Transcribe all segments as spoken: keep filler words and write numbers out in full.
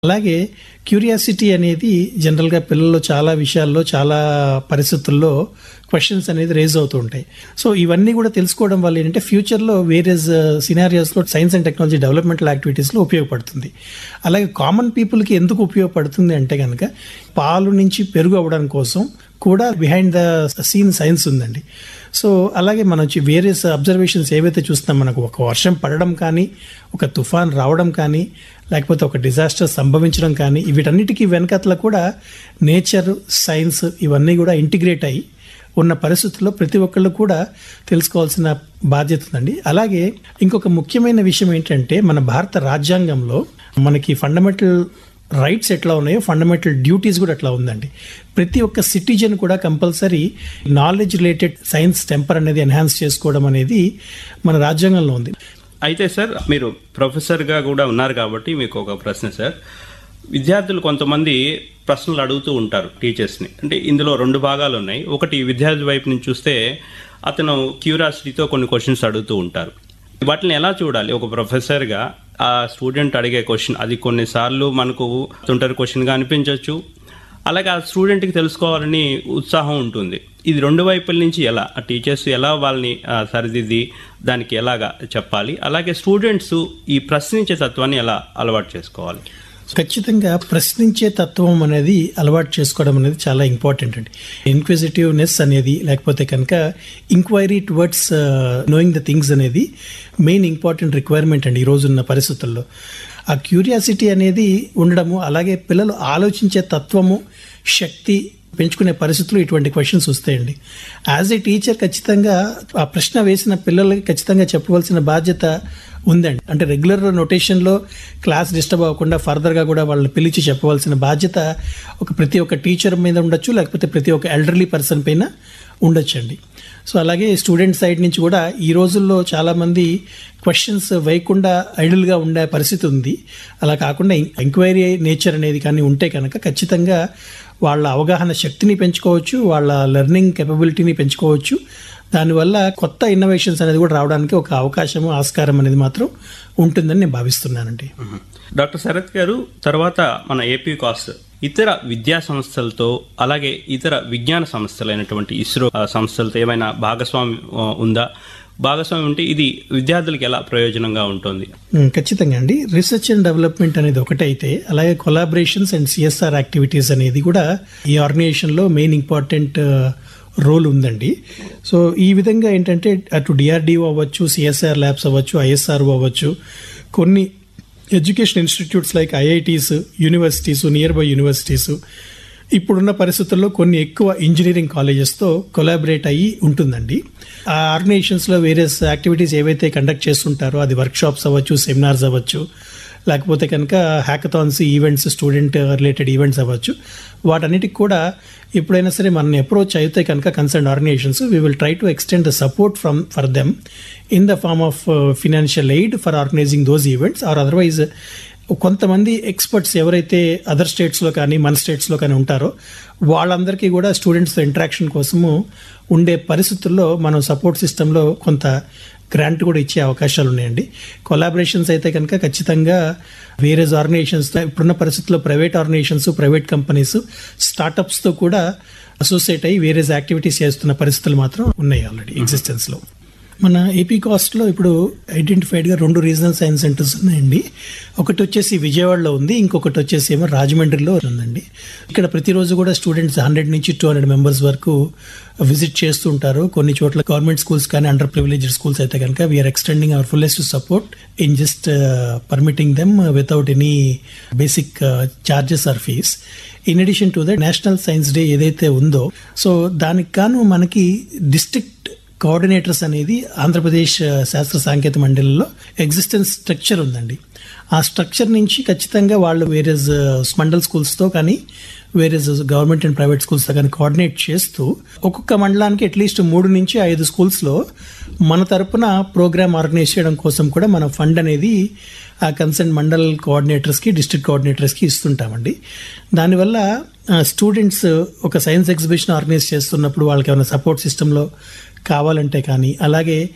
అలాగే క్యూరియాసిటీ అనేది జనరల్గా పిల్లల్లో చాలా విషయాల్లో చాలా పరిస్థితుల్లో క్వశ్చన్స్ అనేది రేజ్ అవుతూ ఉంటాయి. సో ఇవన్నీ కూడా తెలుసుకోవడం వల్ల ఏంటంటే ఫ్యూచర్లో వేరే సినారియోస్లో సైన్స్ అండ్ టెక్నాలజీ డెవలప్మెంటల్ యాక్టివిటీస్లో ఉపయోగపడుతుంది. అలాగే కామన్ పీపుల్కి ఎందుకు ఉపయోగపడుతుంది అంటే కనుక పాలు నుంచి పెరుగు అవ్వడం కోసం కూడా బిహైండ్ ద సీన్ సైన్స్ ఉందండి. సో అలాగే మనం వేరే అబ్జర్వేషన్స్ ఏవైతే చూస్తున్నాం, మనకు ఒక వర్షం పడడం కానీ, ఒక తుఫాన్ రావడం కానీ, లేకపోతే ఒక డిజాస్టర్ సంభవించడం కానీ, వీటన్నిటికీ వెనకట్ల కూడా నేచర్, సైన్స్ ఇవన్నీ కూడా ఇంటిగ్రేట్ అయ్యి ఉన్న పరిస్థితుల్లో ప్రతి ఒక్కళ్ళు కూడా తెలుసుకోవాల్సిన బాధ్యత ఉందండి. అలాగే ఇంకొక ముఖ్యమైన విషయం ఏంటంటే మన భారత రాజ్యాంగంలో మనకి ఫండమెంటల్ రైట్స్ ఎట్లా ఉన్నాయో ఫండమెంటల్ డ్యూటీస్ కూడా అట్లా ఉందండి. ప్రతి ఒక్క సిటిజన్ కూడా compulsory knowledge related science temper అనేది ఎన్హాన్స్ చేసుకోవడం అనేది మన రాజ్యాంగంలో ఉంది. అయితే సార్, మీరు ప్రొఫెసర్గా కూడా ఉన్నారు కాబట్టి మీకు ఒక ప్రశ్న సార్. విద్యార్థులు కొంతమంది ప్రశ్నలు అడుగుతూ ఉంటారు టీచర్స్ని. అంటే ఇందులో రెండు భాగాలు ఉన్నాయి. ఒకటి విద్యార్థి వైపు నుంచి చూస్తే అతను క్యూరియాసిటీతో కొన్ని క్వశ్చన్స్ అడుగుతూ ఉంటారు. వాటిని ఎలా చూడాలి? ఒక ప్రొఫెసర్గా ఆ స్టూడెంట్ అడిగే క్వశ్చన్ అది కొన్నిసార్లు మనకు తుంటరి క్వశ్చన్గా అనిపించవచ్చు, అలాగే ఆ స్టూడెంట్కి తెలుసుకోవాలని ఉత్సాహం ఉంటుంది. ఇది రెండు వైపుల నుంచి ఎలా ఆ టీచర్స్ ఎలా వాళ్ళని సరిదిద్ది దానికి ఎలాగా చెప్పాలి, అలాగే స్టూడెంట్స్ ఈ ప్రశ్నించే తత్వాన్ని ఎలా అలవాటు చేసుకోవాలి? ఖచ్చితంగా ప్రశ్నించే తత్వం అనేది అలవాటు చేసుకోవడం అనేది చాలా ఇంపార్టెంట్ అండి. ఇన్క్విజిటివ్నెస్ అనేది లేకపోతే కనుక enquiry towards knowing the things అనేది మెయిన్ ఇంపార్టెంట్ రిక్వైర్మెంట్ అండి ఈ రోజున్న పరిస్థితుల్లో. ఆ క్యూరియాసిటీ అనేది ఉండడము, అలాగే పిల్లలు ఆలోచించే తత్వము, శక్తి పెంచుకునే పరిస్థితులు ఇటువంటి క్వశ్చన్స్ వస్తాయండి. యాజ్ ఏ టీచర్ ఖచ్చితంగా ఆ ప్రశ్న వేసిన పిల్లలకి ఖచ్చితంగా చెప్పవలసిన బాధ్యత ఉందండి. అంటే రెగ్యులర్ నోటేషన్లో క్లాస్ డిస్టర్బ్ అవ్వకుండా ఫర్దర్గా కూడా వాళ్ళని పిలిచి చెప్పవలసిన బాధ్యత ఒక ప్రతి ఒక్క టీచర్ మీద ఉండొచ్చు, లేకపోతే ప్రతి ఒక్క ఎల్డర్లీ పర్సన్ పైన ఉండొచ్చండి. సో అలాగే స్టూడెంట్ సైడ్ నుంచి కూడా ఈ రోజుల్లో చాలామంది క్వశ్చన్స్ వేయకుండా ఐడిల్గా ఉండే పరిస్థితి ఉంది. అలా కాకుండా ఎంక్వైరీ నేచర్ అనేది కానీ ఉంటే కనుక ఖచ్చితంగా వాళ్ళ అవగాహన శక్తిని పెంచుకోవచ్చు, వాళ్ళ లెర్నింగ్ కెపబిలిటీని పెంచుకోవచ్చు. దానివల్ల కొత్త ఇన్నోవేషన్స్ అనేది కూడా రావడానికి ఒక అవకాశము, ఆస్కారం అనేది మాత్రం ఉంటుందని నేను భావిస్తున్నానండి. డాక్టర్ శరత్ గారు, తర్వాత మన ఏపీ కాస్ ఇతర విద్యా సంస్థలతో అలాగే ఇతర విజ్ఞాన సంస్థలైనటువంటి ఇస్రో సంస్థలతో ఏమైనా భాగస్వామ్యం ఉందా? భాగస్వామ్యం ఉంటే ఇది విద్యార్థులకు ఎలా ప్రయోజనంగా ఉంటుంది? ఖచ్చితంగా అండి. రీసెర్చ్ అండ్ డెవలప్మెంట్ అనేది ఒకటైతే, అలాగే కొలాబరేషన్స్ అండ్ సిఎస్ఆర్ యాక్టివిటీస్ అనేది కూడా ఈ ఆర్గనైజేషన్లో మెయిన్ ఇంపార్టెంట్ రోల్ ఉందండి. సో ఈ విధంగా ఏంటంటే అటు డిఆర్డిఓ అవ్వచ్చు, సిఎస్ఆర్ ల్యాబ్స్ అవ్వచ్చు, ఐఎస్ఆర్ఓ అవ్వచ్చు, కొన్ని education institutes like IITs, universities, near by universities, ఇప్పుడున్న పరిస్థితుల్లో కొన్ని ఎక్కువ ఇంజనీరింగ్ కాలేజెస్తో కొలాబరేట్ అయ్యి ఉంటుందండి. ఆ ఆర్గనైజేషన్స్లో వేరియస్ యాక్టివిటీస్ ఏవైతే కండక్ట్ చేస్తుంటారో అది వర్క్షాప్స్ అవ్వచ్చు, సెమినార్స్ అవ్వచ్చు, లేకపోతే కనుక hackathons events, student related events అవ్వచ్చు, వాటన్నిటికి కూడా ఎప్పుడైనా సరే మనని అప్రోచ్ అయితే కనుక concern organisations we will try to extend the support from for them in the form of financial aid for organising those events. Or otherwise కొంతమంది ఎక్స్పర్ట్స్ ఎవరైతే అదర్ స్టేట్స్లో కానీ మన స్టేట్స్లో కానీ ఉంటారో వాళ్ళందరికీ కూడా స్టూడెంట్స్తో ఇంటరాక్షన్ కోసము ఉండే పరిస్థితుల్లో మనం సపోర్ట్ సిస్టంలో కొంత గ్రాంట్ కూడా ఇచ్చే అవకాశాలు ఉన్నాయండి. కొలాబరేషన్స్ అయితే కనుక ఖచ్చితంగా వేరే ఆర్గనైజేషన్స్తో ఇప్పుడున్న పరిస్థితుల్లో ప్రైవేట్ ఆర్గనైజేషన్స్, ప్రైవేట్ కంపెనీస్, స్టార్టప్స్తో కూడా అసోసియేట్ అయ్యి వేరే యాక్టివిటీస్ చేస్తున్న పరిస్థితులు మాత్రం ఉన్నాయి ఆల్రెడీ ఎగ్జిస్టెన్స్లో. మన ఏపీ కాస్ట్లో ఇప్పుడు ఐడెంటిఫైడ్గా రెండు రీజనల్ సైన్స్ సెంటర్స్ ఉన్నాయండి. ఒకటి వచ్చేసి విజయవాడలో ఉంది, ఇంకొకటి వచ్చేసి ఏమో రాజమండ్రిలో ఉందండి. ఇక్కడ ప్రతిరోజు కూడా స్టూడెంట్స్ హండ్రెడ్ నుంచి టూ హండ్రెడ్ మెంబర్స్ వరకు విజిట్ చేస్తూ ఉంటారు. కొన్ని చోట్ల గవర్నమెంట్ స్కూల్స్ కానీ అండర్ ప్రివిలేజ్డ్ స్కూల్స్ అయితే కనుక we are extending hour fullest support in just permitting them without any basic charges are fees. In addition to the national science day ఏదైతే ఉందో, సో దానికి గాను మనకి డిస్ట్రిక్ట్ కోఆర్డినేటర్స్ అనేది ఆంధ్రప్రదేశ్ శాస్త్ర సాంకేతిక మండలిలో ఎగ్జిస్టెన్స్ స్ట్రక్చర్ ఉందండి. ఆ స్ట్రక్చర్ నుంచి ఖచ్చితంగా వాళ్ళు వేరే మండల్ స్కూల్స్తో కానీ వేరే గవర్నమెంట్ అండ్ ప్రైవేట్ స్కూల్స్తో కానీ కోఆర్డినేట్ చేస్తూ ఒక్కొక్క మండలానికి అట్లీస్ట్ మూడు నుంచి ఐదు స్కూల్స్లో మన తరపున ప్రోగ్రామ్ ఆర్గనైజ్ చేయడం కోసం కూడా మన ఫండ్ అనేది ఆ కన్సర్న్ మండల్ కోఆర్డినేటర్స్కి, డిస్ట్రిక్ట్ కోఆర్డినేటర్స్కి ఇస్తుంటామండి. దానివల్ల స్టూడెంట్స్ ఒక సైన్స్ ఎగ్జిబిషన్ ఆర్గనైజ్ చేస్తున్నప్పుడు వాళ్ళకి ఏమైనా సపోర్ట్ సిస్టంలో కావాలంటే కానీ, అలాగే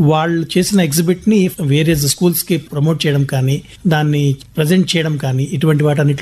వాళ్ళు చేసిన ఎగ్జిబిట్ ని వేరే స్కూల్స్ కి ప్రమోట్ చేయడం కానీ దాన్ని ప్రజెంట్ చేయడం కానీ ఇటువంటి వాటన్నిటి